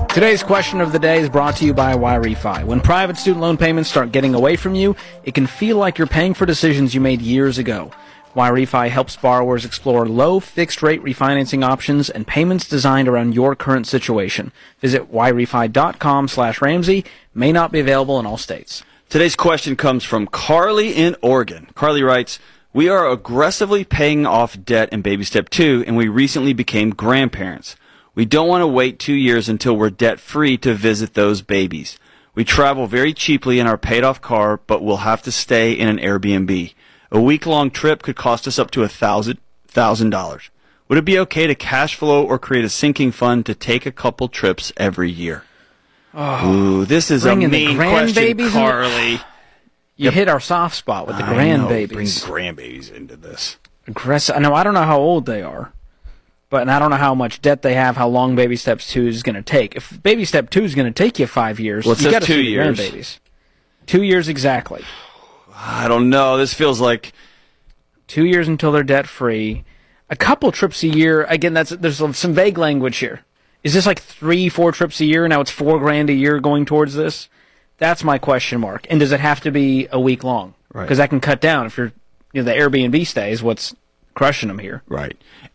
Today's question of the day is brought to you by YRefi. When private student loan payments start getting away from you, it can feel like you're paying for decisions you made years ago. YRefi helps borrowers explore low fixed-rate refinancing options and payments designed around your current situation. Visit yrefi.com/Ramsey. May not be available in all states. Today's question comes from Carly in Oregon. Carly writes, we are aggressively paying off debt in baby step 2, and we recently became grandparents. We don't want to wait 2 years until we're debt-free to visit those babies. We travel very cheaply in our paid-off car, but we'll have to stay in an Airbnb. A week-long trip could cost us up to $1,000. Would it be okay to cash flow or create a sinking fund to take a couple trips every year? Oh, ooh, this is a mean question, Carly. You hit our soft spot with the grandbabies. Bring grandbabies into this. Aggressive. I don't know how old they are. And I don't know how much debt they have, how long baby steps 2 is going to take. If baby step 2 is going to take you 5 years, well, you got to 2 see years. Grandbabies. 2 years exactly. I don't know. This feels like 2 years until they're debt free. A couple trips a year. Again, there's some vague language here. Is this like 3-4 trips a year? Now it's $4,000 a year going towards this. That's my question mark. And does it have to be a week long? Right. Because that can cut down if the Airbnb stays. What's crushing them here? Right.